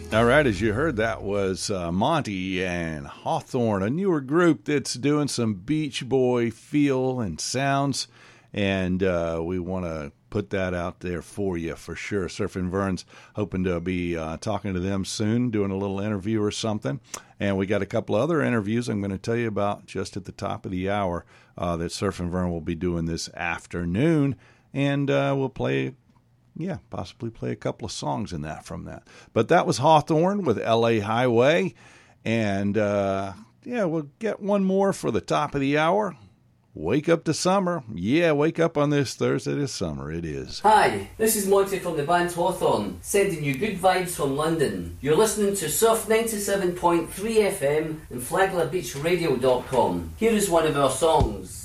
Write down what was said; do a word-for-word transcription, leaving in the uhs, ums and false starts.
All right, as you heard, that was uh, Monty and Hawthorne, a newer group that's doing some Beach Boy feel and sounds, and uh, we want to put that out there for you for sure. Surfing Vern's hoping to be uh, talking to them soon, doing a little interview or something, and we got a couple of other interviews I'm going to tell you about just at the top of the hour uh, that Surfing Vern will be doing this afternoon, and uh, we'll play Yeah, possibly play a couple of songs in that from that. But that was Hawthorne with L A Highway. And, uh, yeah, we'll get one more for the top of the hour. Wake up to summer. Yeah, wake up on this Thursday to summer. It is. Hi, this is Monty from the band Hawthorne, sending you good vibes from London. You're listening to Surf ninety-seven point three F M and Flagler Beach Radio dot com. Here is one of our songs.